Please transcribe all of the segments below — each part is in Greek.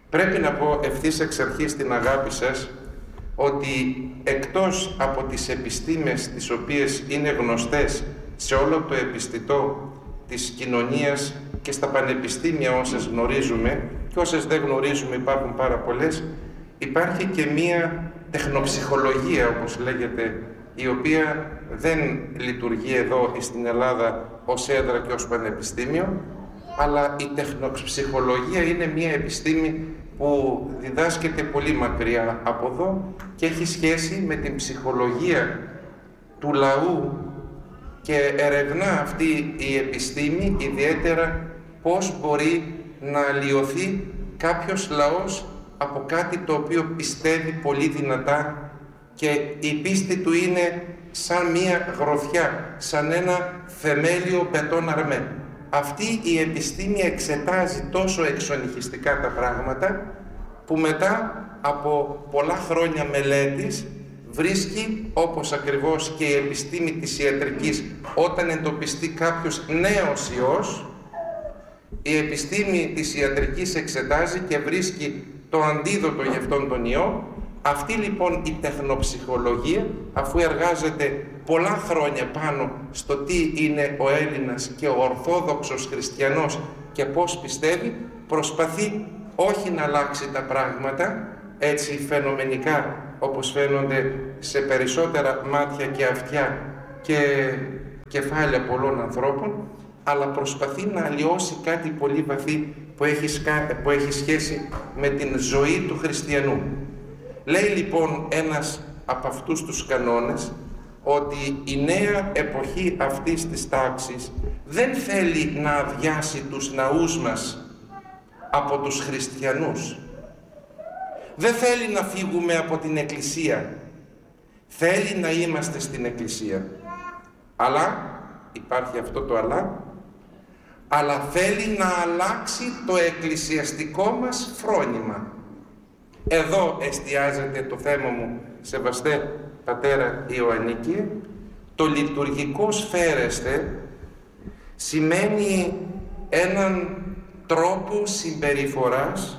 Πρέπει να πω ευθύς εξ αρχής στην αγάπη σας ότι εκτός από τις επιστήμες τις οποίες είναι γνωστές σε όλο το επιστητό της κοινωνίας και στα πανεπιστήμια όσες γνωρίζουμε και όσες δεν γνωρίζουμε, υπάρχουν πάρα πολλές, υπάρχει και μία τεχνοψυχολογία, όπως λέγεται, η οποία δεν λειτουργεί εδώ στην Ελλάδα ως έδρα και ως πανεπιστήμιο, αλλά η τεχνοψυχολογία είναι μία επιστήμη που διδάσκεται πολύ μακριά από εδώ και έχει σχέση με την ψυχολογία του λαού και ερευνά αυτή η επιστήμη ιδιαίτερα πώς μπορεί να αλλοιωθεί κάποιος λαός από κάτι το οποίο πιστεύει πολύ δυνατά και η πίστη του είναι σαν μία γροθιά, σαν ένα θεμέλιο μπετόν αρμέ. Αυτή η επιστήμη εξετάζει τόσο εξονυχιστικά τα πράγματα που μετά από πολλά χρόνια μελέτης βρίσκει, όπως ακριβώς και η επιστήμη της ιατρικής, όταν εντοπιστεί κάποιος νέος ιός, η επιστήμη της ιατρικής εξετάζει και βρίσκει το αντίδοτο για αυτόν τον ιό. Αυτή λοιπόν η τεχνοψυχολογία, αφού εργάζεται πολλά χρόνια πάνω στο τι είναι ο Έλληνας και ο Ορθόδοξος Χριστιανός και πώς πιστεύει, προσπαθεί όχι να αλλάξει τα πράγματα έτσι φαινομενικά όπως φαίνονται σε περισσότερα μάτια και αυτιά και κεφάλια πολλών ανθρώπων, αλλά προσπαθεί να αλλοιώσει κάτι πολύ βαθύ που έχει σχέση με την ζωή του χριστιανού. Λέει λοιπόν ένας από αυτούς τους κανόνες ότι η νέα εποχή αυτής της τάξης δεν θέλει να αδειάσει τους ναούς μας από τους χριστιανούς. Δεν θέλει να φύγουμε από την Εκκλησία. Θέλει να είμαστε στην Εκκλησία. Αλλά, υπάρχει αυτό το αλλά θέλει να αλλάξει το εκκλησιαστικό μας φρόνημα. Εδώ εστιάζεται το θέμα μου, σεβαστέ πατέρα Ιωαννίκη. Το λειτουργικό σφαίρεστε σημαίνει έναν τρόπο συμπεριφοράς,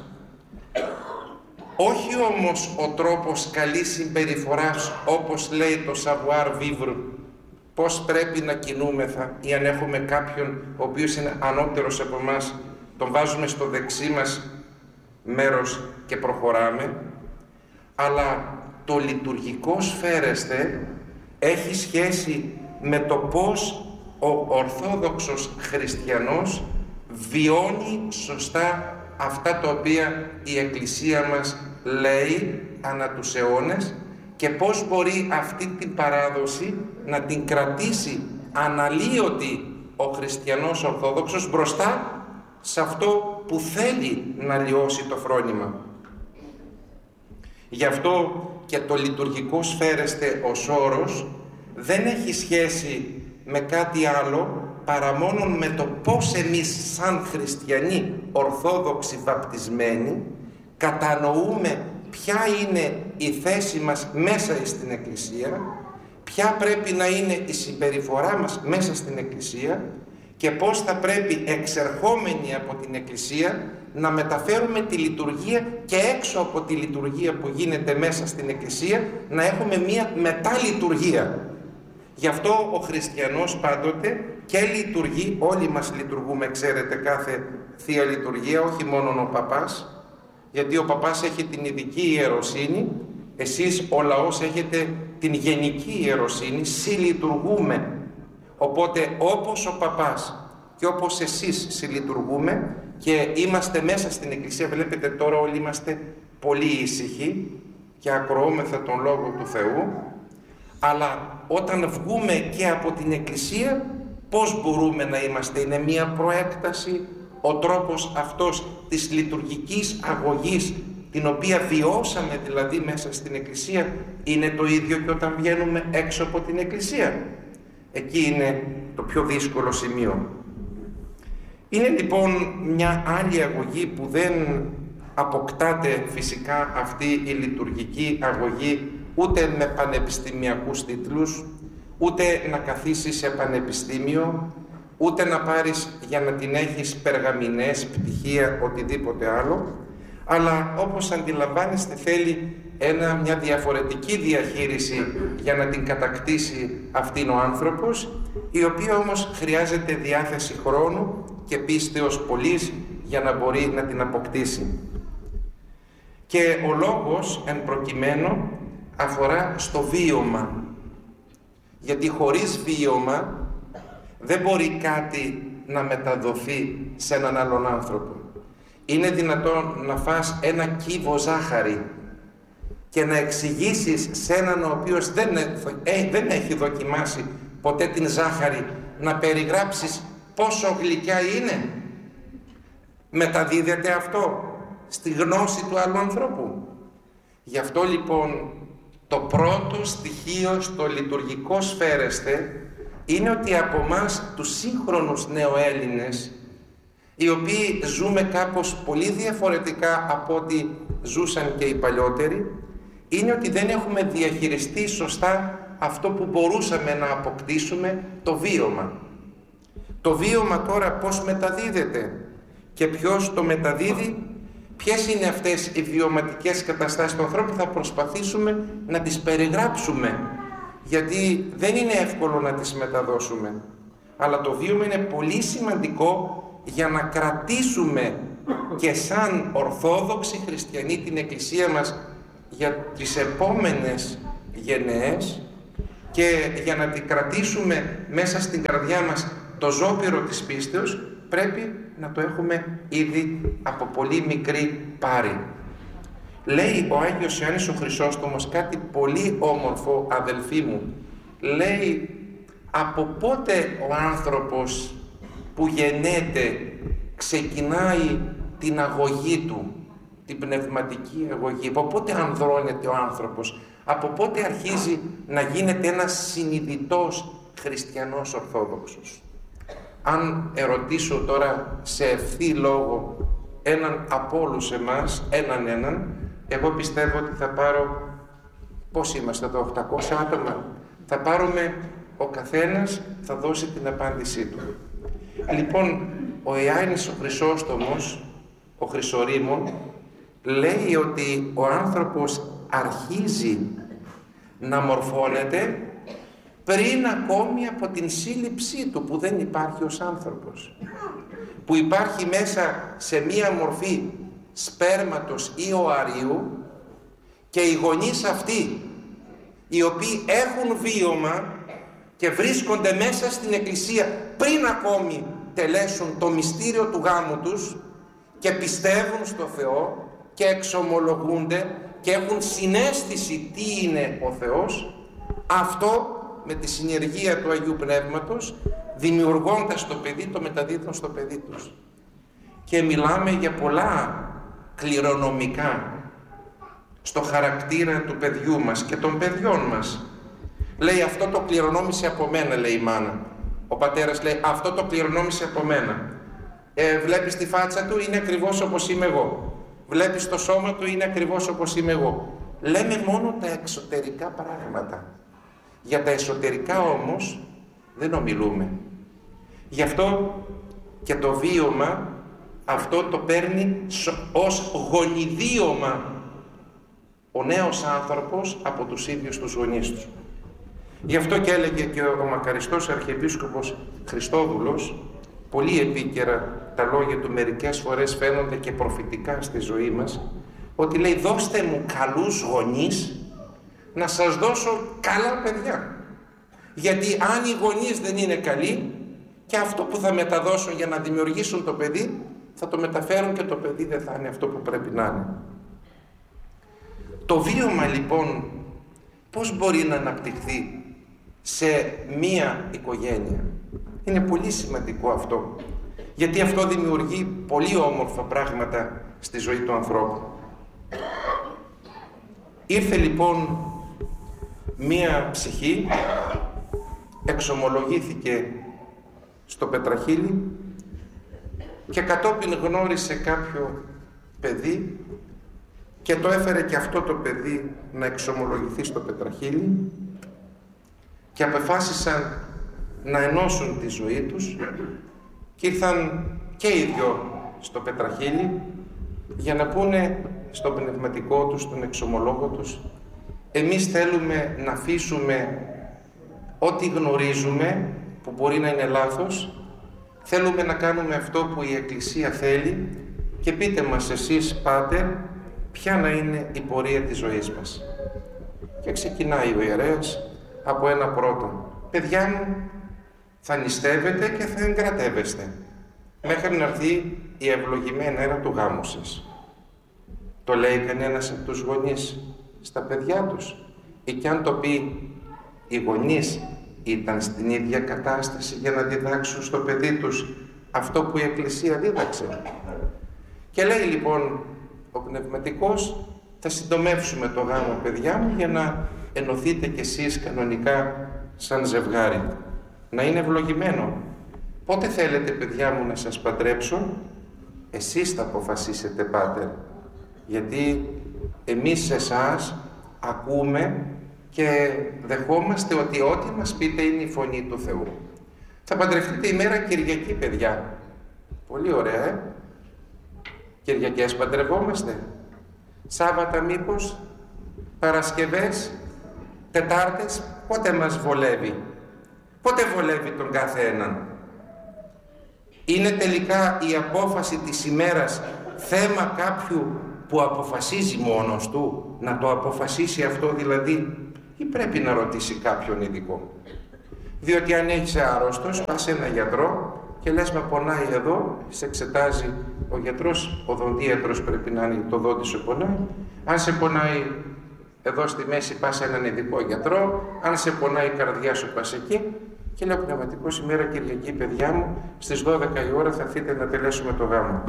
όχι όμως ο τρόπος καλής συμπεριφοράς όπως λέει το savoir vivre, πώς πρέπει να κινούμεθα, ή αν έχουμε κάποιον ο οποίος είναι ανώτερος από εμάς, τον βάζουμε στο δεξί μας μέρος και προχωράμε, αλλά το λειτουργικό σφαίρεστε έχει σχέση με το πώς ο Ορθόδοξος Χριστιανός βιώνει σωστά αυτά τα οποία η Εκκλησία μας λέει ανά τους αιώνες και πώς μπορεί αυτή την παράδοση να την κρατήσει αναλύωτη ο χριστιανός Ορθόδοξος μπροστά σε αυτό που θέλει να λιώσει το φρόνημα. Γι' αυτό και το λειτουργικό σφαίρεστε ως όρος δεν έχει σχέση με κάτι άλλο παρά μόνο με το πώς εμείς σαν χριστιανοί Ορθόδοξοι βαπτισμένοι κατανοούμε ποια είναι η θέση μας μέσα στην Εκκλησία, ποια πρέπει να είναι η συμπεριφορά μας μέσα στην Εκκλησία και πώς θα πρέπει εξερχόμενοι από την Εκκλησία να μεταφέρουμε τη λειτουργία και έξω από τη λειτουργία που γίνεται μέσα στην Εκκλησία να έχουμε μία μεταλειτουργία. Γι' αυτό ο χριστιανός πάντοτε και λειτουργεί, όλοι μας λειτουργούμε, ξέρετε, κάθε Θεία Λειτουργία, όχι μόνο ο παπάς, γιατί ο παπάς έχει την ειδική ιεροσύνη, εσείς ο λαός έχετε την γενική ιεροσύνη, συλλειτουργούμε. Οπότε όπως ο παπάς και όπως εσείς συλλειτουργούμε και είμαστε μέσα στην Εκκλησία, βλέπετε τώρα όλοι είμαστε πολύ ήσυχοι και ακροούμεθα τον Λόγο του Θεού, αλλά όταν βγούμε και από την Εκκλησία, πώς μπορούμε να είμαστε? Είναι μία προέκταση, ο τρόπος αυτός της λειτουργικής αγωγής, την οποία βιώσαμε δηλαδή μέσα στην Εκκλησία, είναι το ίδιο και όταν βγαίνουμε έξω από την Εκκλησία. Εκεί είναι το πιο δύσκολο σημείο. Είναι λοιπόν μια άλλη αγωγή που δεν αποκτάται φυσικά αυτή η λειτουργική αγωγή ούτε με πανεπιστημιακούς τίτλους, ούτε να καθίσεις σε πανεπιστήμιο, ούτε να πάρεις για να την έχεις περγαμηνές, πτυχία, οτιδήποτε άλλο, αλλά όπως αντιλαμβάνεστε θέλει μια διαφορετική διαχείριση για να την κατακτήσει αυτήν ο άνθρωπος, η οποία όμως χρειάζεται διάθεση χρόνου και πίστεως πολλής για να μπορεί να την αποκτήσει. Και ο λόγος εν προκειμένου αφορά στο βίωμα, γιατί χωρίς βίωμα δεν μπορεί κάτι να μεταδοθεί σε έναν άλλον άνθρωπο. Είναι δυνατόν να φας ένα κύβο ζάχαρη και να εξηγήσεις σε έναν ο οποίος δεν έχει δοκιμάσει ποτέ την ζάχαρη, να περιγράψεις πόσο γλυκιά είναι? Μεταδίδεται αυτό στη γνώση του άλλου ανθρώπου? Γι' αυτό λοιπόν το πρώτο στοιχείο στο λειτουργικό σφαίρεστε είναι ότι από εμάς τους σύγχρονους νεοέλληνες, οι οποίοι ζούμε κάπως πολύ διαφορετικά από ό,τι ζούσαν και οι παλιότεροι, είναι ότι δεν έχουμε διαχειριστεί σωστά αυτό που μπορούσαμε να αποκτήσουμε, το βίωμα. Το βίωμα τώρα πώς μεταδίδεται και ποιος το μεταδίδει, ποιες είναι αυτές οι βιωματικές καταστάσεις του ανθρώπου, θα προσπαθήσουμε να τις περιγράψουμε, γιατί δεν είναι εύκολο να τις μεταδώσουμε. Αλλά το βίωμα είναι πολύ σημαντικό για να κρατήσουμε και σαν Ορθόδοξοι Χριστιανοί την Εκκλησία μας για τις επόμενες γενναίες και για να την κρατήσουμε μέσα στην καρδιά μας το ζώπυρο της πίστεως, πρέπει να το έχουμε ήδη από πολύ μικρή πάρη. Λέει ο Άγιος Ιωάννης ο Χρυσόστομος κάτι πολύ όμορφο, αδελφοί μου. Λέει, από πότε ο άνθρωπος που γεννέται ξεκινάει την αγωγή του, την πνευματική αγωγή, από πότε ανδρώνεται ο άνθρωπος, από πότε αρχίζει να γίνεται ένας συνειδητός χριστιανός Ορθόδοξος? Αν ερωτήσω τώρα σε ευθύ λόγο έναν από όλους εμάς, έναν, εγώ πιστεύω ότι θα πάρω, πώς είμαστε εδώ, 800 άτομα, θα πάρουμε, ο καθένας θα δώσει την απάντησή του. Λοιπόν, ο Ιωάννης ο Χρυσόστομος, ο Χρυσορήμων, λέει ότι ο άνθρωπος αρχίζει να μορφώνεται πριν ακόμη από την σύλληψή του, που δεν υπάρχει ως άνθρωπος, που υπάρχει μέσα σε μία μορφή σπέρματος ή οαρίου, και οι γονείς αυτοί, οι οποίοι έχουν βίωμα και βρίσκονται μέσα στην Εκκλησία πριν ακόμη τελέσουν το μυστήριο του γάμου τους και πιστεύουν στο Θεό και εξομολογούνται και έχουν συναίσθηση τι είναι ο Θεός, αυτό με τη συνεργία του Αγίου Πνεύματος, δημιουργώντας το παιδί, το μεταδίδουν στο παιδί τους. Και μιλάμε για πολλά κληρονομικά στο χαρακτήρα του παιδιού μας και των παιδιών μας. Λέει, αυτό το κληρονόμησε από μένα, λέει η μάνα. Ο πατέρας λέει, αυτό το κληρονόμησε από μένα. Βλέπεις τη φάτσα του, είναι ακριβώς όπως είμαι εγώ. Βλέπεις το σώμα του, είναι ακριβώς όπως είμαι εγώ. Λέμε μόνο τα εξωτερικά πράγματα. Για τα εσωτερικά όμως δεν ομιλούμε. Γι' αυτό και το βίωμα αυτό το παίρνει ως γονιδίωμα ο νέος άνθρωπος από τους ίδιους τους γονείς του. Γι' αυτό και έλεγε και ο μακαριστός Αρχιεπίσκοπος Χριστόδουλος, πολύ επίκαιρα τα λόγια του μερικές φορές φαίνονται και προφητικά στη ζωή μας, ότι λέει, δώστε μου καλούς γονείς να σας δώσω καλά παιδιά. Γιατί αν οι γονείς δεν είναι καλοί, και αυτό που θα μεταδώσουν για να δημιουργήσουν το παιδί, θα το μεταφέρουν και το παιδί δεν θα είναι αυτό που πρέπει να είναι. Το βίωμα λοιπόν πώς μπορεί να αναπτυχθεί σε μία οικογένεια? Είναι πολύ σημαντικό αυτό, γιατί αυτό δημιουργεί πολύ όμορφα πράγματα στη ζωή του ανθρώπου. Ήρθε λοιπόν μία ψυχή, εξομολογήθηκε στο Πετραχίλι και κατόπιν γνώρισε κάποιο παιδί και το έφερε και αυτό το παιδί να εξομολογηθεί στο Πετραχίλι και απεφάσισαν να ενώσουν τη ζωή τους και ήρθαν και οι δυο στο Πετραχίλι για να πούνε στον πνευματικό τους, στον εξομολόγο τους, εμείς θέλουμε να αφήσουμε ό,τι γνωρίζουμε, που μπορεί να είναι λάθος, θέλουμε να κάνουμε αυτό που η Εκκλησία θέλει και πείτε μας εσείς, Πάτερ, ποια να είναι η πορεία της ζωής μας. Και ξεκινάει ο ιερέας από ένα πρώτο. Παιδιά μου, θα νηστεύετε και θα εγκρατεύεστε μέχρι να έρθει η ευλογημένη μέρα του γάμου σας. Το λέει κανένας από τους γονείς στα παιδιά τους? Ή κι αν το πει, οι γονείς ήταν στην ίδια κατάσταση για να διδάξουν στο παιδί τους αυτό που η Εκκλησία δίδαξε? Και λέει λοιπόν ο πνευματικός, θα συντομεύσουμε το γάμο, παιδιά μου, για να ενωθείτε κι εσείς κανονικά σαν ζευγάρι. Να είναι ευλογημένο. Πότε θέλετε, παιδιά μου, να σας παντρέψω? Εσείς θα αποφασίσετε, Πάτερ. Γιατί εμείς σε εσάς ακούμε και δεχόμαστε ότι ό,τι μας πείτε είναι η φωνή του Θεού. Θα παντρευτείτε ημέρα Κυριακή, παιδιά. Πολύ ωραία, Κυριακές παντρευόμαστε. Σάββατα μήπως? Παρασκευές? Τετάρτες? Πότε μας βολεύει? Πότε βολεύει τον κάθε έναν? Είναι τελικά η απόφαση της ημέρας θέμα κάποιου που αποφασίζει μόνος του, να το αποφασίσει αυτό δηλαδή, ή πρέπει να ρωτήσει κάποιον ειδικό? Διότι αν έχεις άρρωστος, πας σε ένα γιατρό και λες με πονάει εδώ, σε εξετάζει ο γιατρός, ο οδοντίατρος πρέπει να είναι, το δόντι σου πονάει. Αν σε πονάει εδώ στη μέση, πας σε έναν ειδικό γιατρό. Αν σε πονάει η καρδιά σου, πας εκεί. Και λέω πνευματικός, ημέρα Κυριακή, παιδιά μου, στις 12 η ώρα θα έρθείτε να τελέσουμε το γάμο.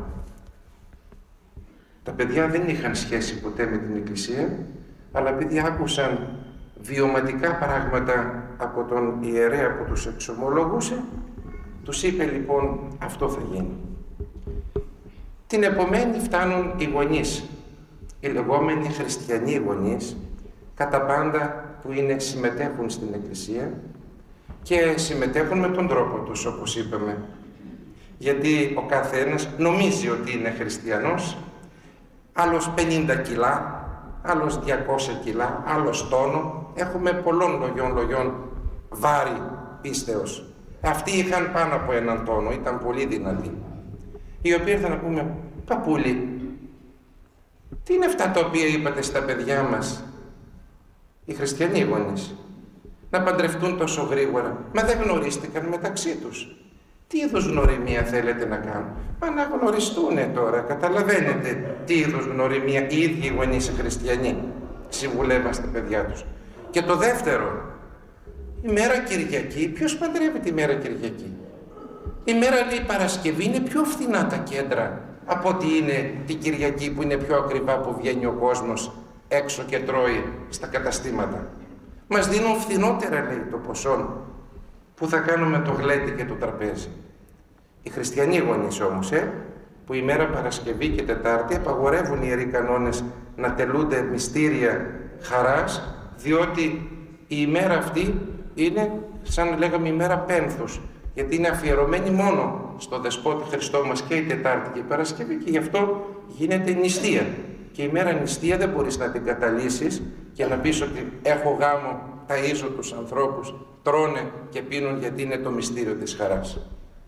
Τα παιδιά δεν είχαν σχέση ποτέ με την Εκκλησία, αλλά επειδή άκουσαν βιωματικά πράγματα από τον ιερέα που τους εξομολογούσε, τους είπε λοιπόν αυτό θα γίνει. Την επομένη φτάνουν οι γονείς, οι λεγόμενοι χριστιανοί γονείς, κατά πάντα που συμμετέχουν στην Εκκλησία και συμμετέχουν με τον τρόπο τους, όπως είπαμε. Γιατί ο καθένας νομίζει ότι είναι χριστιανός, άλλος 50 κιλά, άλλος 200 κιλά, άλλος τόνο. Έχουμε πολλών λογιών βάρη πίστεως. Αυτοί είχαν πάνω από 1 τόνο, ήταν πολύ δυνατοί. Οι οποίοι ήρθαν να πούμε, παππούλη, τι είναι αυτά τα οποία είπατε στα παιδιά μας, οι χριστιανοί γονείς, να παντρευτούν τόσο γρήγορα? Μα δεν γνωρίστηκαν μεταξύ τους. Τι είδους γνωριμία θέλετε να κάνουν? Μα να γνωριστούνε τώρα, καταλαβαίνετε τι είδους γνωριμία οι ίδιοι γονείς οι χριστιανοί συμβουλεύαν στα παιδιά τους. Και το δεύτερο, η μέρα Κυριακή, ποιος παντρεύει τη μέρα Κυριακή? Η μέρα, λέει, Παρασκευή είναι πιο φθηνά τα κέντρα από ότι είναι την Κυριακή που είναι πιο ακριβά, που βγαίνει ο κόσμος έξω και τρώει στα καταστήματα. Μας δίνουν φθηνότερα, λέει, το ποσό που θα κάνουμε το γλέντι και το τραπέζι. Οι χριστιανοί γονείς όμως, που η μέρα Παρασκευή και Τετάρτη απαγορεύουν οι ιεροί κανόνες να τελούνται μυστήρια χαράς, διότι η ημέρα αυτή είναι, σαν λέγαμε, η μέρα πένθους, γιατί είναι αφιερωμένη μόνο στο Δεσπότη Χριστό μας και η Τετάρτη και η Παρασκευή, και γι' αυτό γίνεται νηστεία. Και η μέρα νηστεία δεν μπορείς να την καταλύσεις και να πεις ότι έχω γάμο, ταΐζω τους ανθρώπους, τρώνε και πίνουν γιατί είναι το μυστήριο της χαράς.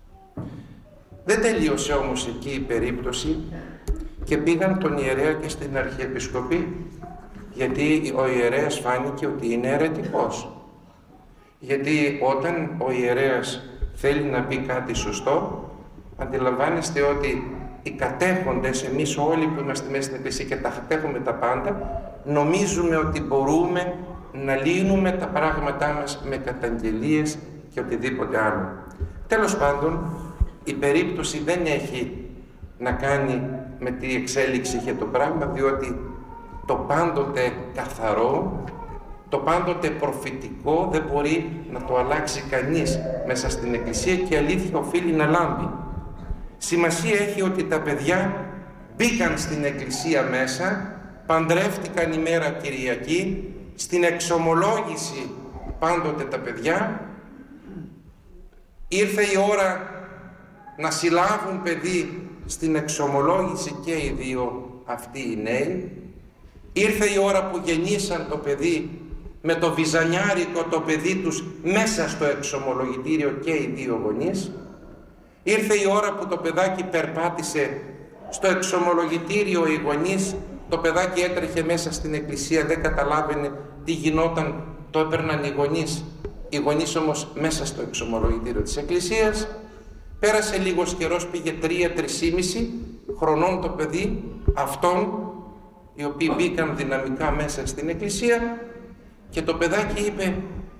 Δεν τελείωσε όμως εκεί η περίπτωση και πήγαν τον ιερέα και στην Αρχιεπισκοπή, γιατί ο ιερέας φάνηκε ότι είναι αιρετικός. Γιατί όταν ο ιερέας θέλει να πει κάτι σωστό, αντιλαμβάνεστε ότι οι κατέχοντες, εμείς όλοι που είμαστε μέσα στην Εκκλησία και τα κατέχουμε τα πάντα, νομίζουμε ότι μπορούμε να λύνουμε τα πράγματά μας με καταγγελίες και οτιδήποτε άλλο. Τέλος πάντων, η περίπτωση δεν έχει να κάνει με τι εξέλιξη είχε το πράγμα, διότι το πάντοτε καθαρό, το πάντοτε προφητικό δεν μπορεί να το αλλάξει κανείς μέσα στην Εκκλησία και η αλήθεια οφείλει να λάμπει. Σημασία έχει ότι τα παιδιά μπήκαν στην Εκκλησία μέσα, παντρεύτηκαν ημέρα Κυριακή, στην εξομολόγηση πάντοτε τα παιδιά, ήρθε η ώρα να συλλάβουν παιδί στην εξομολόγηση και οι δύο αυτοί οι νέοι. Ήρθε η ώρα που γεννήσαν το παιδί με το βυζανιάρικο το παιδί τους μέσα στο εξομολογητήριο και οι δύο γονείς. Ήρθε η ώρα που το παιδάκι περπάτησε στο εξομολογητήριο οι γονείς, το παιδάκι έτρεχε μέσα στην εκκλησία, δεν καταλάβαινε τι γινόταν, το έπαιρναν οι γονείς. Οι γονείς όμως μέσα στο εξομολογητήριο της εκκλησίας. Πέρασε λίγος καιρός, πήγε 3-3,5 χρονών το παιδί αυτών, οι οποίοι μπήκαν δυναμικά μέσα στην εκκλησία, και το παιδάκι είπε: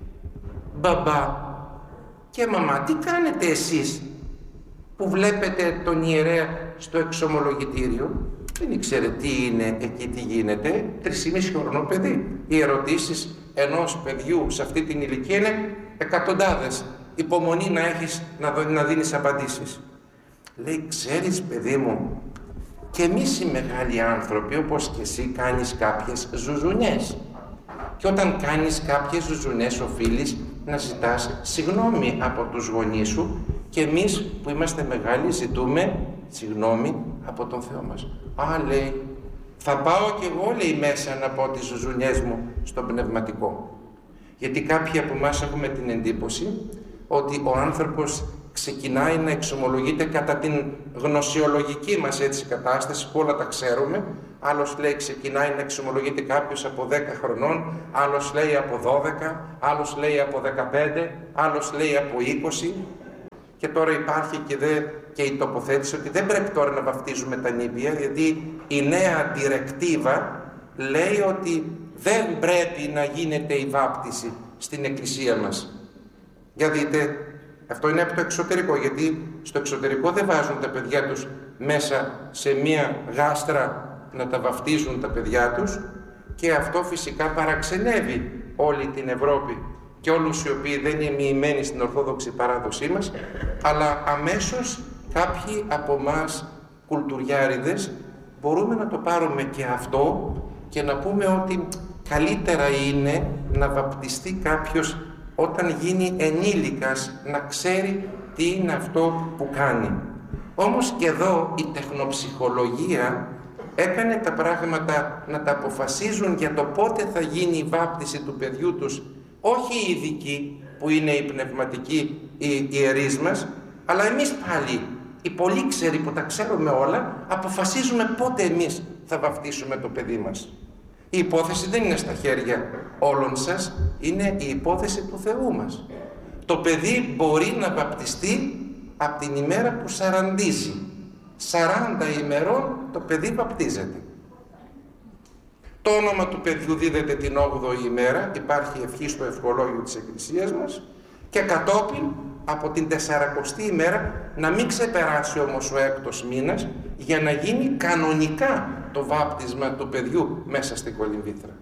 «Μπαμπά και μαμά, τι κάνετε εσείς που βλέπετε τον ιερέα στο εξομολογητήριο?» Δεν ήξερε τι είναι εκεί, τι γίνεται. 3,5 χρονών παιδί. Οι ερωτήσεις ενός παιδιού σε αυτή την ηλικία είναι εκατοντάδες. Υπομονή να έχεις να δίνεις απαντήσεις. Λέει: «Ξέρεις, παιδί μου, και εμείς οι μεγάλοι άνθρωποι, όπως και εσύ, κάνεις κάποιες ζουζουνιές. Και όταν κάνεις κάποιες ζουζουνιές οφείλεις να ζητάς συγγνώμη από τους γονείς σου, και εμείς που είμαστε μεγάλοι ζητούμε συγγνώμη από τον Θεό μας». «Α», λέει, «θα πάω κι εγώ», λέει, «μέσα να πω τις ζουζουνιές μου στον πνευματικό». Γιατί κάποιοι από εμάς έχουμε την εντύπωση ότι ο άνθρωπος ξεκινάει να εξομολογείται κατά την γνωσιολογική μας έτσι κατάσταση που όλα τα ξέρουμε. Άλλος λέει ξεκινάει να εξομολογείται κάποιος από 10 χρονών, άλλος λέει από 12, άλλος λέει από 15, άλλος λέει από 20. Και τώρα υπάρχει και η τοποθέτηση ότι δεν πρέπει τώρα να βαφτίζουμε τα νήπια, γιατί η νέα διρεκτίβα λέει ότι δεν πρέπει να γίνεται η βάπτιση στην εκκλησία μας. Για δείτε, αυτό είναι από το εξωτερικό, γιατί στο εξωτερικό δεν βάζουν τα παιδιά τους μέσα σε μία γάστρα να τα βαφτίζουν τα παιδιά τους, και αυτό φυσικά παραξενεύει όλη την Ευρώπη και όλους οι οποίοι δεν είναι μοιημένοι στην Ορθόδοξη παράδοσή μας, αλλά αμέσως κάποιοι από εμάς κουλτουριάριδες μπορούμε να το πάρουμε και αυτό και να πούμε ότι καλύτερα είναι να βαπτιστεί κάποιος όταν γίνει ενήλικας, να ξέρει τι είναι αυτό που κάνει. Όμως και εδώ η τεχνοψυχολογία έκανε τα πράγματα να τα αποφασίζουν για το πότε θα γίνει η βάπτιση του παιδιού τους, όχι οι ειδικοί που είναι οι πνευματικοί, οι ιερείς μας, αλλά εμείς πάλι, οι πολύξεροι που τα ξέρουμε όλα, αποφασίζουμε πότε εμείς θα βαπτίσουμε το παιδί μας. Η υπόθεση δεν είναι στα χέρια όλων σας, είναι η υπόθεση του Θεού μας. Το παιδί μπορεί να βαπτιστεί από την ημέρα που σαραντίζει. 40 ημερών το παιδί βαπτίζεται. Το όνομα του παιδιού δίδεται την 8η ημέρα, υπάρχει ευχή στο ευχολόγιο της Εκκλησίας μας, και κατόπιν από την 40η ημέρα, να μην ξεπεράσει όμως ο 6ος μήνας, για να γίνει κανονικά το βάπτισμα του παιδιού μέσα στην κολυμβήθρα.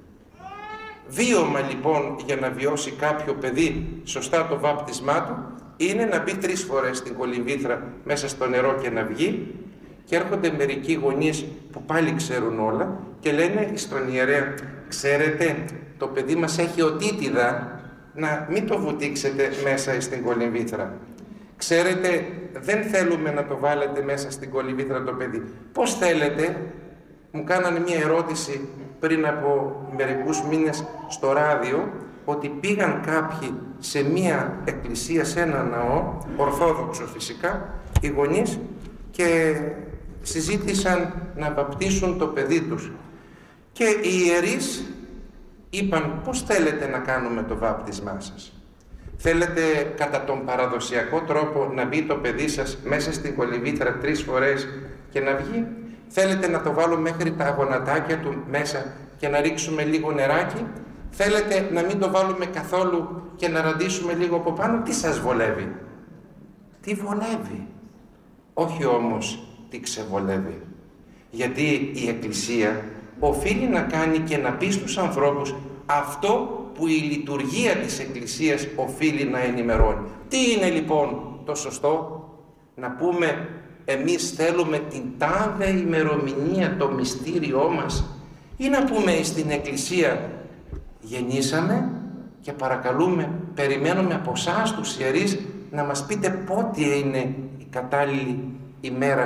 Βίωμα λοιπόν για να βιώσει κάποιο παιδί σωστά το βάπτισμά του είναι να μπει 3 φορές στην κολυμβήθρα μέσα στο νερό και να βγει, και έρχονται μερικοί γονείς που πάλι ξέρουν όλα και λένε στον ιερέα: «Ξέρετε, το παιδί μας έχει οτίτιδα, να μην το βουτήξετε μέσα στην κολυμβήθρα. Ξέρετε, δεν θέλουμε να το βάλετε μέσα στην κολυμβήθρα το παιδί. Πώς θέλετε?» Μου κάνανε μια ερώτηση πριν από μερικούς μήνες στο ράδιο, ότι πήγαν κάποιοι σε μια εκκλησία, σε ένα ναό, ορθόδοξο φυσικά, οι γονείς, και συζήτησαν να βαπτίσουν το παιδί τους. Και οι ιερείς είπαν: «Πώς θέλετε να κάνουμε το βάπτισμά σας? Θέλετε κατά τον παραδοσιακό τρόπο να μπει το παιδί σας μέσα στην κολυμβήθρα 3 φορές και να βγει? Θέλετε να το βάλω μέχρι τα γονατάκια του μέσα και να ρίξουμε λίγο νεράκι? Θέλετε να μην το βάλουμε καθόλου και να ραντίσουμε λίγο από πάνω? Τι σας βολεύει?» Τι βολεύει? Όχι όμως τι ξεβολεύει. Γιατί η Εκκλησία οφείλει να κάνει και να πει στους ανθρώπους αυτό που η λειτουργία της Εκκλησίας οφείλει να ενημερώνει. Τι είναι λοιπόν το σωστό? Να πούμε: εμείς θέλουμε την τάδε ημερομηνία το μυστήριό μας, ή να πούμε στην Εκκλησία: γεννήσαμε και παρακαλούμε, περιμένουμε από εσάς τους ιερείς να μας πείτε πότε είναι η κατάλληλη ημέρα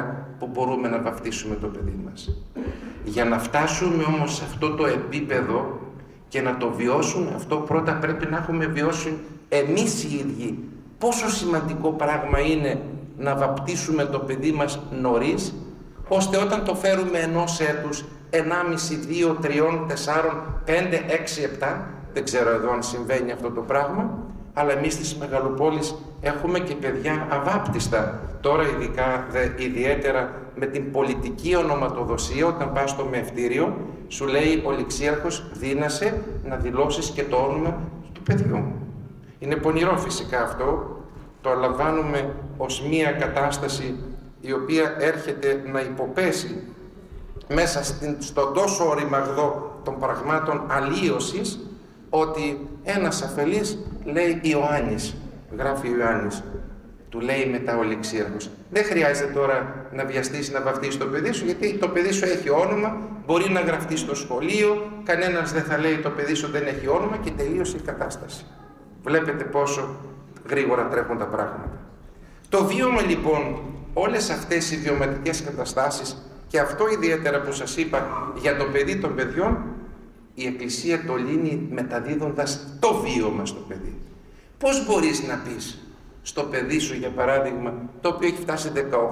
που μπορούμε να βαφτίσουμε το παιδί μας. Για να φτάσουμε όμως σε αυτό το επίπεδο και να το βιώσουμε αυτό, πρώτα πρέπει να έχουμε βιώσει εμείς οι ίδιοι πόσο σημαντικό πράγμα είναι να βαπτίσουμε το παιδί μας νωρίς, ώστε όταν το φέρουμε ενός έτους, 1,5, 2, 3, 4, 5, 6, 7, δεν ξέρω εδώ αν συμβαίνει αυτό το πράγμα, αλλά εμείς στις μεγαλοπόλεις έχουμε και παιδιά αβάπτιστα. Τώρα ιδιαίτερα με την πολιτική ονοματοδοσία, όταν πας στο μευτήριο, σου λέει ο ληξίαρχος, δύνασε να δηλώσεις και το όνομα του παιδιού. Είναι πονηρό φυσικά αυτό, το λαμβάνουμε ως μία κατάσταση η οποία έρχεται να υποπέσει μέσα στον τόσο οριμαγδό των πραγμάτων αλλίωσης, ότι ένας αφελής λέει Ιωάννης, γράφει Ιωάννης, του λέει μετά ο ληξίαρχος, δεν χρειάζεται τώρα να βιαστείς να βαφτίσεις το παιδί σου, γιατί το παιδί σου έχει όνομα, μπορεί να γραφτεί στο σχολείο, κανένας δεν θα λέει το παιδί σου δεν έχει όνομα και τελείωσε η κατάσταση. Βλέπετε πόσο γρήγορα τρέχουν τα πράγματα. Το βίωμα λοιπόν, όλες αυτές οι βιωματικές καταστάσεις και αυτό ιδιαίτερα που σας είπα για το παιδί των παιδιών, η Εκκλησία το λύνει μεταδίδοντας το βίωμα στο παιδί. Πώς μπορείς να πεις στο παιδί σου, για παράδειγμα, το οποίο έχει φτάσει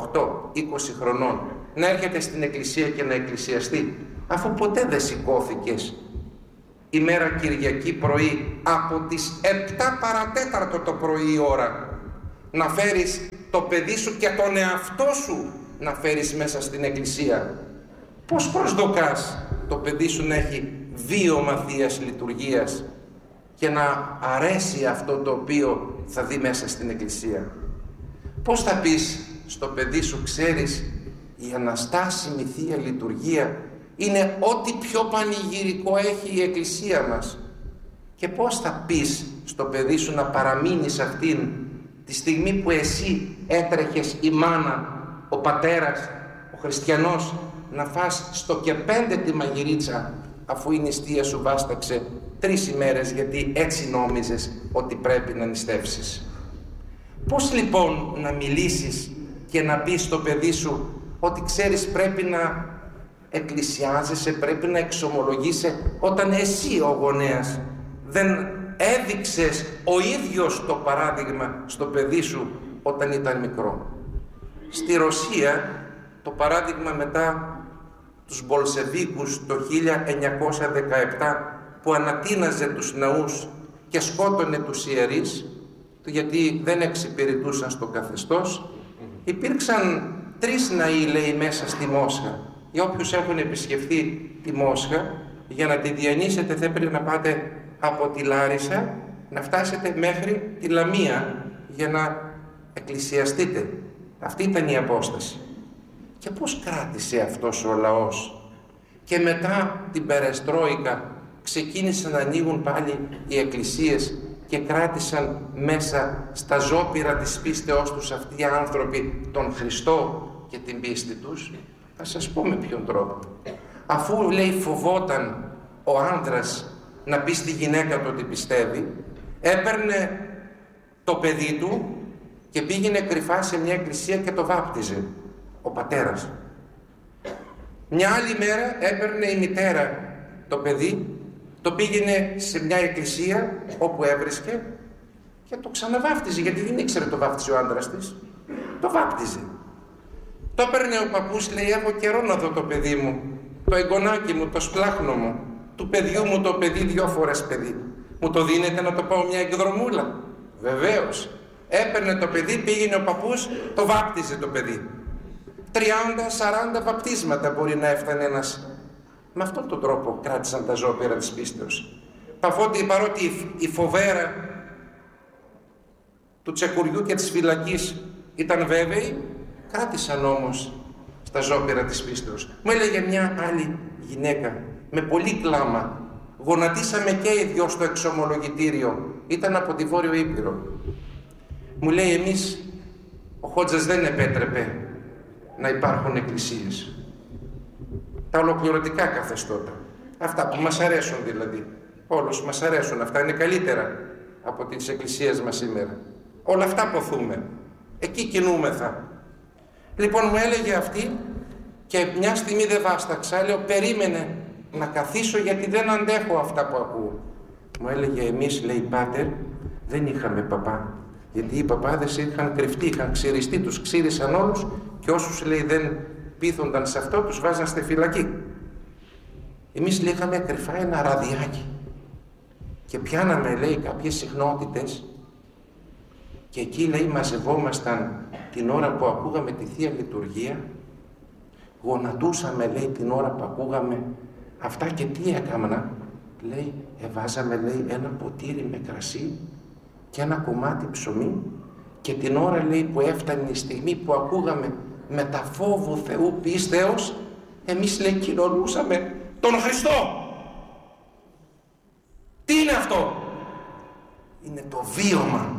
18-20 χρονών, να έρχεται στην Εκκλησία και να εκκλησιαστεί, αφού ποτέ δεν σηκώθηκες ημέρα Κυριακή πρωί από τις 7 παρατέταρτο το πρωί ώρα, να φέρεις το παιδί σου και τον εαυτό σου να φέρεις μέσα στην Εκκλησία? Πώς προσδοκάς το παιδί σου να έχει βίωμα Θείας Λειτουργίας και να αρέσει αυτό το οποίο θα δει μέσα στην Εκκλησία? Πώς θα πεις στο παιδί σου, ξέρεις, η αναστάσιμη Θεία Λειτουργία είναι ό,τι πιο πανηγυρικό έχει η Εκκλησία μας? Και πώς θα πεις στο παιδί σου να παραμείνει σε αυτήν τη στιγμή που εσύ έτρεχες, η μάνα, ο πατέρας, ο χριστιανός, να φας στο και 5 τη μαγειρίτσα, αφού η νηστεία σου βάσταξε 3 ημέρες, γιατί έτσι νόμιζες ότι πρέπει να νηστεύσεις? Πώς λοιπόν να μιλήσεις και να πεις στο παιδί σου ότι ξέρεις πρέπει να εκκλησιάζεσαι, πρέπει να εξομολογείσαι, όταν εσύ ο γονέας δεν έδειξες ο ίδιος το παράδειγμα στο παιδί σου όταν ήταν μικρό? Στη Ρωσία το παράδειγμα μετά τους Μπολσεβίκους το 1917, που ανατείναζε τους ναούς και σκότωνε τους ιερείς γιατί δεν εξυπηρετούσαν στο καθεστώς, υπήρξαν 3 ναοί, λέει, μέσα στη Μόσχα. Για όποιους έχουν επισκεφθεί τη Μόσχα, για να τη διανύσετε θα πρέπει να πάτε από τη Λάρισα να φτάσετε μέχρι τη Λαμία για να εκκλησιαστείτε. Αυτή ήταν η απόσταση. Και πώς κράτησε αυτός ο λαός? Και μετά την Περεστρόικα ξεκίνησαν να ανοίγουν πάλι οι εκκλησίες και κράτησαν μέσα στα ζώπηρα της πίστεώς τους αυτοί οι άνθρωποι τον Χριστό και την πίστη τους. Θα σας πω με ποιον τρόπο. Αφού, λέει, φοβόταν ο άντρας να πει στη γυναίκα του ότι πιστεύει, έπαιρνε το παιδί του και πήγαινε κρυφά σε μια εκκλησία και το βάπτιζε ο πατέρας. Μια άλλη μέρα έπαιρνε η μητέρα το παιδί, το πήγαινε σε μια εκκλησία όπου έβρισκε και το ξαναβάπτιζε, γιατί δεν ήξερε το βάπτιζε ο άντρας της. Το βάπτιζε. Το έπαιρνε ο παππούς, λέει, έχω καιρό να δω το παιδί μου, το εγγονάκι μου, το σπλάχνο μου, του παιδιού μου το παιδί 2 φορές παιδί. Μου το δίνετε να το πάω μια εκδρομούλα? Βεβαίως. Έπαιρνε το παιδί, πήγαινε ο παππούς, το βάπτιζε το παιδί. 30-40 βαπτίσματα μπορεί να έφτανε ένας. Με αυτόν τον τρόπο κράτησαν τα ζώπηρα της πίστεως. Παρότι η φοβέρα του τσεκουριού και της φυλακής ήταν βέβαιη, κράτησαν όμως στα ζώπηρα της πίστεως. Μου έλεγε μια άλλη γυναίκα με πολύ κλάμα, γονατίσαμε και οι 2 στο εξομολογητήριο, ήταν από τη Βόρειο Ήπειρο. Μου λέει, εμείς, ο Χότζας δεν επέτρεπε να υπάρχουν εκκλησίες. Τα ολοκληρωτικά καθεστώτα, αυτά που μας αρέσουν δηλαδή, όλους μας αρέσουν, αυτά είναι καλύτερα από τις εκκλησίες μας σήμερα. Όλα αυτά ποθούμε, εκεί κινούμεθα. Λοιπόν, μου έλεγε αυτή και μια στιγμή δεν βάσταξα, λέω περίμενε να καθίσω γιατί δεν αντέχω αυτά που ακούω. Μου έλεγε εμείς, λέει, πάτερ, δεν είχαμε παπά, γιατί οι παπάδες είχαν κρυφτεί, είχαν ξυριστεί, τους ξύρισαν όλους και όσους, λέει, δεν πείθονταν σε αυτό τους βάζαν στη φυλακή. Εμείς, λέει, είχαμε κρυφά ένα ραδιάκι και πιάναμε, λέει, κάποιες συχνότητες και εκεί, λέει, μαζευόμασταν την ώρα που ακούγαμε τη Θεία Λειτουργία, γονατούσαμε, λέει, την ώρα που ακούγαμε αυτά και τι έκανα, λέει, εβάζαμε, λέει, ένα ποτήρι με κρασί και ένα κομμάτι ψωμί και την ώρα, λέει, που έφτανε η στιγμή που ακούγαμε με τα φόβου Θεού πίστεως, εμείς, λέει, κοινωνούσαμε τον Χριστό. Τι είναι αυτό? Είναι το βίωμα.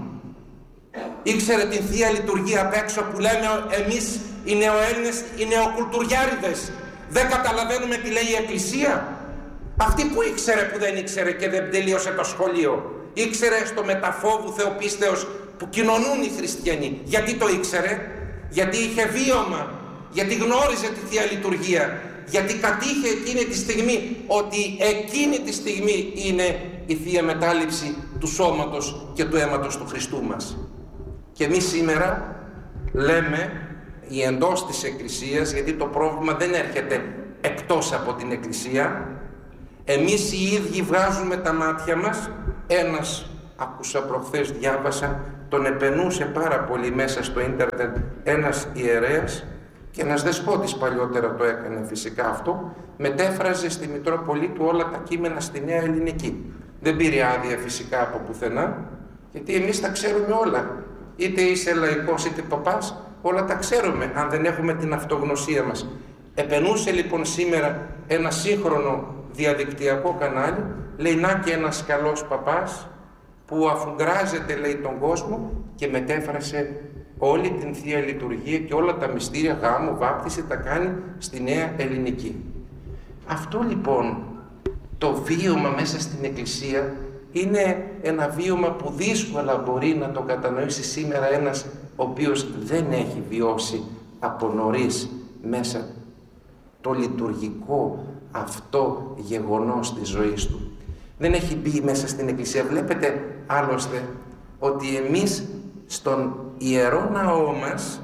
Ήξερε την Θεία Λειτουργία απ' έξω που λέμε εμείς οι νεοέλληνες, οι νεοκουλτουριάριδες. Δεν καταλαβαίνουμε τι λέει η Εκκλησία. Αυτή που ήξερε που δεν ήξερε και δεν τελείωσε το σχολείο. Ήξερε στο μεταφόβου Θεοπίστεως που κοινωνούν οι χριστιανοί. Γιατί το ήξερε? Γιατί είχε βίωμα. Γιατί γνώριζε τη Θεία Λειτουργία. Γιατί κατήχε εκείνη τη στιγμή ότι εκείνη τη στιγμή είναι η Θεία Μετάληψη του σώματος και του αίματος του Χριστού μας. Και εμείς σήμερα λέμε οι εντός της Εκκλησίας, γιατί το πρόβλημα δεν έρχεται εκτός από την Εκκλησία, εμείς οι ίδιοι βγάζουμε τα μάτια μας. Ένας, άκουσα προχθές, διάβασα, τον επενούσε πάρα πολύ μέσα στο ίντερνετ ένας ιερέας και ένας δεσπότης παλιότερα το έκανε φυσικά αυτό, μετέφραζε στη Μητρόπολη του όλα τα κείμενα στη Νέα Ελληνική. Δεν πήρε άδεια φυσικά από πουθενά, γιατί εμείς τα ξέρουμε όλα. Είτε είσαι λαϊκός είτε παπάς, όλα τα ξέρουμε αν δεν έχουμε την αυτογνωσία μας. Επενούσε λοιπόν σήμερα ένα σύγχρονο διαδικτυακό κανάλι, λέει να και ένας καλός παπάς που αφουγκράζεται, λέει, τον κόσμο και μετέφρασε όλη την Θεία Λειτουργία και όλα τα μυστήρια γάμου, βάπτιση τα κάνει στη Νέα Ελληνική. Αυτό λοιπόν το βίωμα μέσα στην Εκκλησία είναι ένα βίωμα που δύσκολα μπορεί να το κατανοήσει σήμερα ένας ο οποίος δεν έχει βιώσει από νωρίς μέσα το λειτουργικό αυτό γεγονός της ζωής του. Δεν έχει μπει μέσα στην Εκκλησία. Βλέπετε άλλωστε ότι εμείς στον Ιερό Ναό μας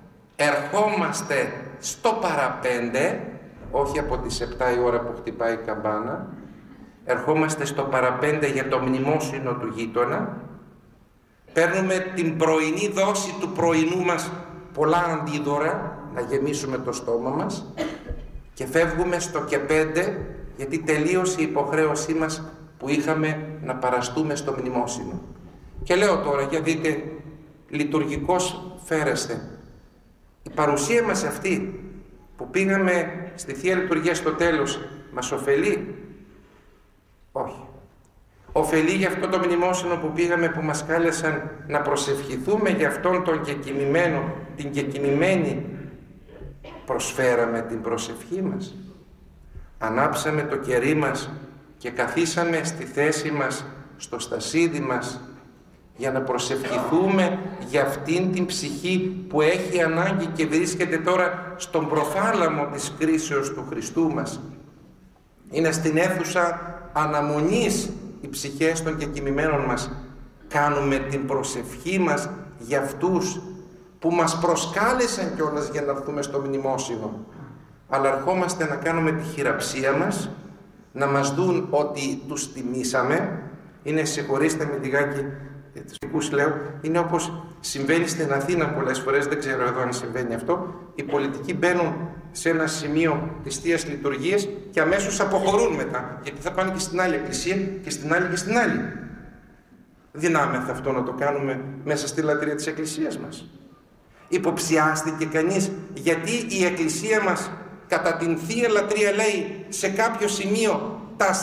ερχόμαστε στο παραπέντε, όχι από τις 7 η ώρα που χτυπάει η καμπάνα, ερχόμαστε στο παραπέντε για το μνημόσυνο του γείτονα, παίρνουμε την πρωινή δόση του πρωινού μας, πολλά αντίδωρα, να γεμίσουμε το στόμα μας και φεύγουμε στο και 5, γιατί τελείωσε η υποχρέωσή μας που είχαμε να παραστούμε στο μνημόσυνο. Και λέω τώρα, για δείτε, λειτουργικός φέρεστε. Η παρουσία μας αυτή που πήγαμε στη Θεία Λειτουργία στο τέλος, μας ωφελεί? Όχι. Ωφελεί για αυτό το μνημόσυνο που πήγαμε, που μας κάλεσαν να προσευχηθούμε για αυτόν τον κεκοιμημένο, την κεκοιμημένη? Προσφέραμε την προσευχή μας? Ανάψαμε το κερί μας και καθίσαμε στη θέση μας, στο στασίδι μας, για να προσευχηθούμε για αυτήν την ψυχή που έχει ανάγκη και βρίσκεται τώρα στον προφάλαμο της κρίσεως του Χριστού μας. Είναι στην αίθουσα αναμονής οι ψυχές των κεκοιμημένων μας. Κάνουμε την προσευχή μας για αυτούς που μας προσκάλεσαν κιόλας για να έρθουμε στο μνημόσυνο. Αλλά ερχόμαστε να κάνουμε τη χειραψία μας, να μας δουν ότι τους τιμήσαμε. Είναι, συγχωρήστε με λιγάκι, τους δικούς λέω, είναι όπως συμβαίνει στην Αθήνα πολλές φορές, δεν ξέρω εδώ αν συμβαίνει αυτό, οι πολιτικοί μπαίνουν σε ένα σημείο της Θείας Λειτουργίας και αμέσως αποχωρούν μετά, γιατί θα πάνε και στην άλλη εκκλησία και στην άλλη και στην άλλη. Δυνάμεθα αυτό να το κάνουμε μέσα στη λατρεία της εκκλησίας μας? Υποψιάστηκε κανείς γιατί η εκκλησία μας κατά την Θεία Λατρεία λέει σε κάποιο σημείο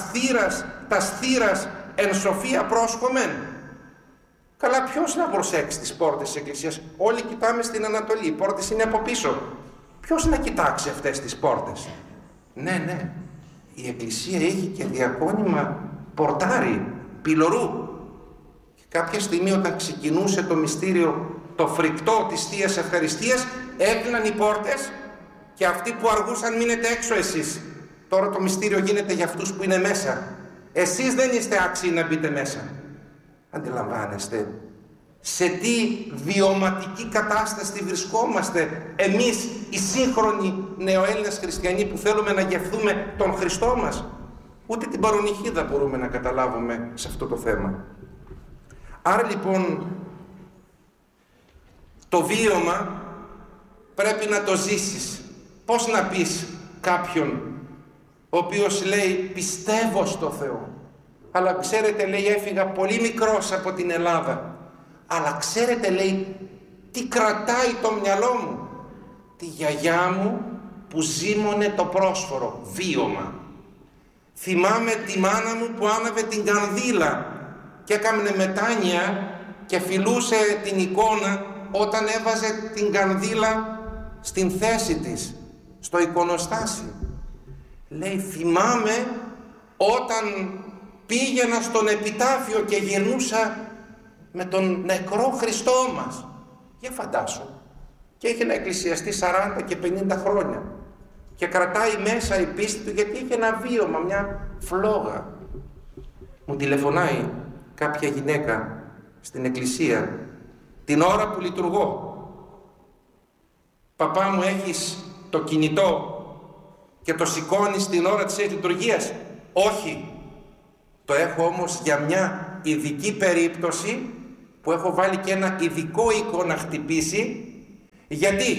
τα στήρας εν σοφία πρόσχομεν? Καλά, ποιος να προσέξει τις πόρτες της εκκλησίας? Όλοι κοιτάμε στην Ανατολή, οι πόρτες είναι από πίσω. Ποιος να κοιτάξει αυτές τις πόρτες? Ναι, η εκκλησία έχει και διακόνημα πορτάρι, πυλωρού. Και κάποια στιγμή όταν ξεκινούσε το μυστήριο το φρικτό της Θείας Ευχαριστίας, έκλειναν οι πόρτες και αυτοί που αργούσαν μείνετε έξω εσείς. Τώρα το μυστήριο γίνεται για αυτούς που είναι μέσα. Εσείς δεν είστε άξιοι να μπείτε μέσα. Αντιλαμβάνεστε σε τι βιωματική κατάσταση βρισκόμαστε εμείς οι σύγχρονοι νεοέλληνες χριστιανοί που θέλουμε να γευθούμε τον Χριστό μας? Ούτε την παρονυχίδα μπορούμε να καταλάβουμε σε αυτό το θέμα. Άρα λοιπόν το βίωμα πρέπει να το ζήσεις. Πώς να πεις κάποιον ο οποίος λέει πιστεύω στο Θεό, αλλά ξέρετε, λέει, έφυγα πολύ μικρός από την Ελλάδα, αλλά ξέρετε, λέει, τι κρατάει το μυαλό μου? Τη γιαγιά μου που ζήμωνε το πρόσφορο, βίωμα. Θυμάμαι τη μάνα μου που άναβε την κανδύλα και έκαμνε μετάνοια και φιλούσε την εικόνα όταν έβαζε την κανδύλα στην θέση της, στο εικονοστάσι. Λέει, θυμάμαι όταν πήγαινα στον επιτάφιο και γυρνούσα με τον νεκρό Χριστό μας. Για φαντάσου. Και είχε να εκκλησιαστεί 40 και 50 χρόνια. Και κρατάει μέσα η πίστη του γιατί είχε ένα βίωμα, μια φλόγα. Μου τηλεφωνάει κάποια γυναίκα στην εκκλησία την ώρα που λειτουργώ. Παπά μου, έχεις το κινητό και το σηκώνεις την ώρα της λειτουργίας? Όχι. Το έχω όμως για μια ειδική περίπτωση που έχω βάλει και ένα ειδικό οίκο να χτυπήσει. Γιατί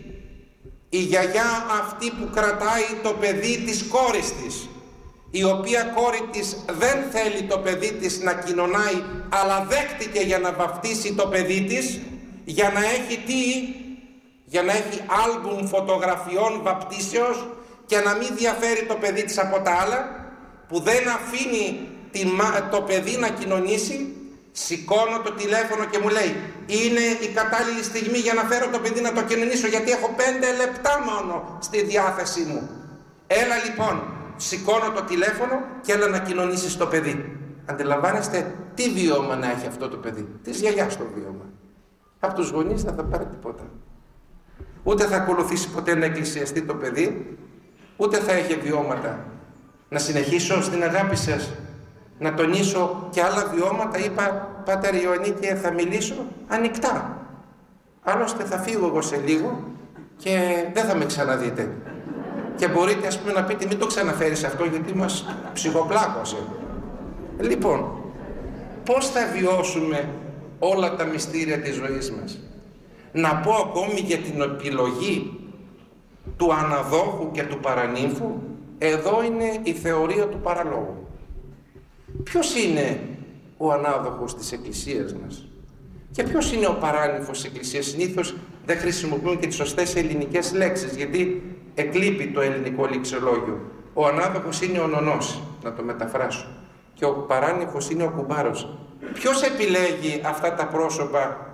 η γιαγιά αυτή που κρατάει το παιδί της κόρης της, η οποία κόρη της δεν θέλει το παιδί της να κοινωνάει, αλλά δέχτηκε για να βαφτίσει το παιδί της, για να έχει τι? Για να έχει άλμπουμ φωτογραφιών βαπτίσεως και να μην διαφέρει το παιδί της από τα άλλα, που δεν αφήνει το παιδί να κοινωνήσει. Σηκώνω το τηλέφωνο και μου λέει, είναι η κατάλληλη στιγμή για να φέρω το παιδί να το κοινωνήσω, γιατί έχω 5 λεπτά μόνο στη διάθεσή μου. Έλα λοιπόν, σηκώνω το τηλέφωνο και έλα να κοινωνήσεις το παιδί. Αντιλαμβάνεστε τι βίωμα να έχει αυτό το παιδί? Της γιαγιάς το βίωμα. Από τους γονείς δεν θα πάρει τίποτα. Ούτε θα ακολουθήσει ποτέ να εκκλησιαστεί το παιδί, ούτε θα έχει βιώματα. Να συνεχίσω στην αγάπη σας, να τονίσω και άλλα βιώματα. Είπα, Πάτερ Ιωαννίκε, θα μιλήσω ανοιχτά. Άλλωστε θα φύγω εγώ σε λίγο και δεν θα με ξαναδείτε. Και μπορείτε, ας πούμε, να πείτε, μην το ξαναφέρεις αυτό γιατί μας ψυχοπλάκωσε. Λοιπόν, πώς θα βιώσουμε όλα τα μυστήρια της ζωής μας? Να πω ακόμη για την επιλογή του αναδόχου και του παρανύμφου. Εδώ είναι η θεωρία του παραλόγου. Ποιος είναι ο ανάδοχος της Εκκλησίας μας και ποιος είναι ο παράνυμφος της Εκκλησίας? Συνήθως δεν χρησιμοποιούμε και τις σωστές ελληνικές λέξεις, γιατί εκλείπει το ελληνικό λεξιολόγιο. Ο ανάδοχος είναι ο νονός, να το μεταφράσω, και ο παράνυμφος είναι ο κουμπάρος. Ποιος επιλέγει αυτά τα πρόσωπα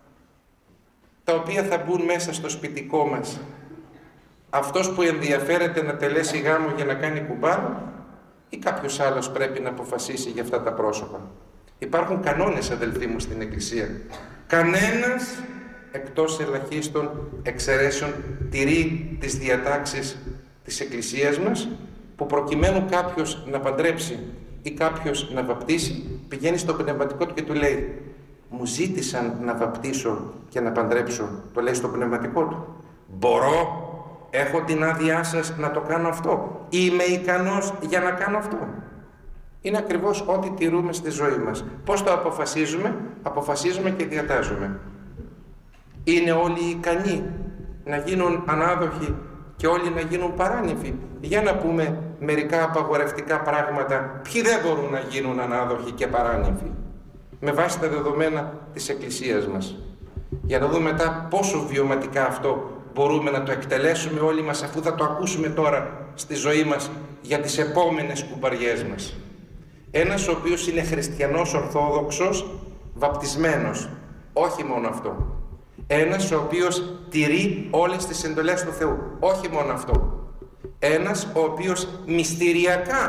τα οποία θα μπουν μέσα στο σπιτικό μας? Αυτός που ενδιαφέρεται να τελέσει γάμο για να κάνει κουμπάρο, ή κάποιος άλλος πρέπει να αποφασίσει για αυτά τα πρόσωπα? Υπάρχουν κανόνες, αδελφοί μου, στην Εκκλησία. Κανένας, εκτός ελαχίστων εξαιρέσεων, τηρεί τις διατάξεις της Εκκλησίας μας, που προκειμένου κάποιος να παντρέψει ή κάποιος να βαπτίσει, πηγαίνει στο πνευματικό του και του λέει, μου ζήτησαν να βαπτίσω και να παντρέψω. Το λέει στο πνευματικό του. Μπορώ? Έχω την άδειά σας να το κάνω αυτό? Είμαι ικανός για να κάνω αυτό? Είναι ακριβώς ό,τι τηρούμε στη ζωή μας. Πώς το αποφασίζουμε? Αποφασίζουμε και διατάζουμε. Είναι όλοι ικανοί να γίνουν ανάδοχοι και όλοι να γίνουν παράνυμφοι? Για να πούμε μερικά απαγορευτικά πράγματα. Ποιοι δεν μπορούν να γίνουν ανάδοχοι και παράνυμφοι με βάση τα δεδομένα της Εκκλησίας μας? Για να δούμε μετά πόσο βιωματικά αυτό μπορούμε να το εκτελέσουμε όλοι μας, αφού θα το ακούσουμε τώρα στη ζωή μας για τις επόμενες κουμπαριές μας. Ένας ο οποίος είναι χριστιανός ορθόδοξος, βαπτισμένος, όχι μόνο αυτό. Ένας ο οποίος τηρεί όλες τις εντολές του Θεού, όχι μόνο αυτό. Ένας ο οποίος μυστηριακά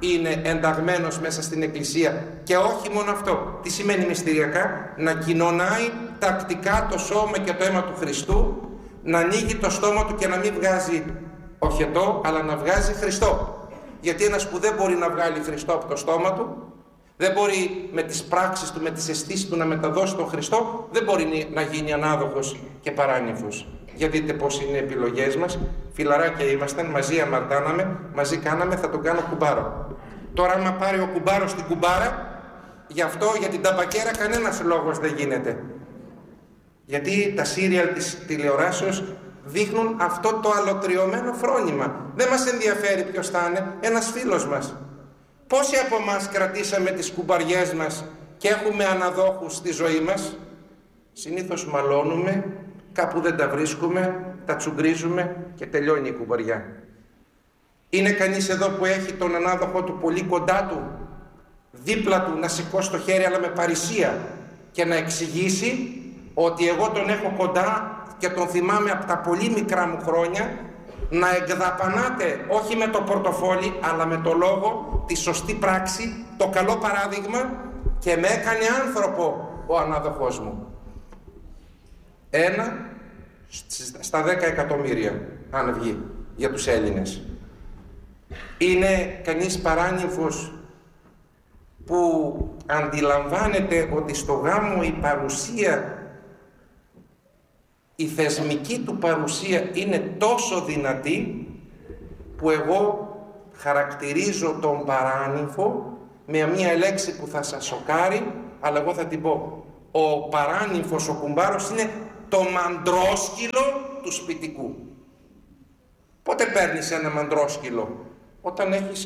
είναι ενταγμένος μέσα στην Εκκλησία. Και όχι μόνο αυτό. Τι σημαίνει μυστηριακά? Να κοινωνάει τακτικά το σώμα και το αίμα του Χριστού, να ανοίγει το στόμα του και να μην βγάζει οχετό, αλλά να βγάζει Χριστό. Γιατί ένας που δεν μπορεί να βγάλει Χριστό από το στόμα του, δεν μπορεί με τις πράξεις του, με τις αισθήσεις του να μεταδώσει τον Χριστό, δεν μπορεί να γίνει ανάδοχος και παράνυφος. Για δείτε πώς είναι οι επιλογές μας. Φιλαράκια ήμασταν, μαζί αμαρτάναμε, μαζί κάναμε, θα τον κάνω κουμπάρο. Τώρα άμα πάρει ο κουμπάρος την κουμπάρα, γι' αυτό για την ταμπακέρα κανένας λόγος δεν γίνεται. Γιατί τα σύριαλ της τηλεοράσεως δείχνουν αυτό το αλωτριωμένο φρόνημα. Δεν μας ενδιαφέρει ποιος θα είναι, ένας φίλος μας. Πόσοι από εμάς κρατήσαμε τις κουμπαριές μας και έχουμε αναδόχους στη ζωή μας? Συνήθως μαλώνουμε, κάπου δεν τα βρίσκουμε, τα τσουγκρίζουμε και τελειώνει η κουμπαριά. Είναι κανείς εδώ που έχει τον ανάδοχο του πολύ κοντά του, δίπλα του, να σηκώσει το χέρι αλλά με παρησία και να εξηγήσει ότι εγώ τον έχω κοντά και τον θυμάμαι από τα πολύ μικρά μου χρόνια, να εκδαπανάτε όχι με το πορτοφόλι αλλά με το λόγο, τη σωστή πράξη, το καλό παράδειγμα, και με έκανε άνθρωπο ο ανάδοχός μου. 1 στα 10 εκατομμύρια αν βγει για τους Έλληνες. Είναι κανείς παράνυμφος που αντιλαμβάνεται ότι στο γάμο η παρουσία, η θεσμική του παρουσία είναι τόσο δυνατή που εγώ χαρακτηρίζω τον παράνυμφο με μια λέξη που θα σας σοκάρει, αλλά εγώ θα την πω. Ο παράνυμφος, ο κουμπάρος, είναι το μαντρόσκυλο του σπιτικού. Πότε παίρνεις ένα μαντρόσκυλο? Όταν έχεις